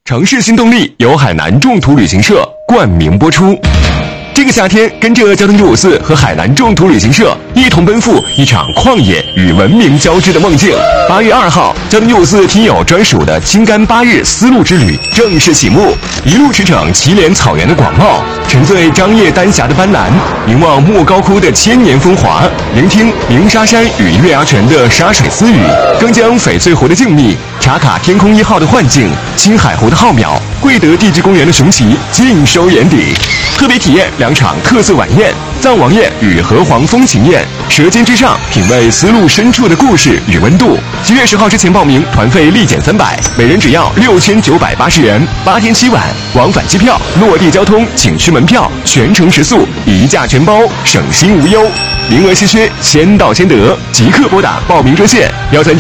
城市新动力由海南众途旅行社冠名播出。这个夏天，跟着交通954和海南众途旅行社一同奔赴一场旷野与文明交织的梦境。8月2号，交通954听友专属的青甘8日丝路之旅正式启幕，一路驰骋祁连草原的广袤，沉醉张掖丹霞的斑斓，凝望莫高窟的千年风华，聆听鸣沙山与月牙泉的沙水私语，更将翡翠湖的静谧、茶卡天空1号的幻境、青海湖的浩渺、贵德地质公园的雄奇尽收眼底。特别体验2场特色晚宴：藏王宴与河湟风情宴。舌尖之上，品味丝路深处的故事与温度。7月10号之前报名，团费立减300，每人只要6980元，8天7晚，往返机票、落地交通、景区门票、全程食宿一价全包，省心无忧。名额稀缺，先到先得，即刻拨打报名热线139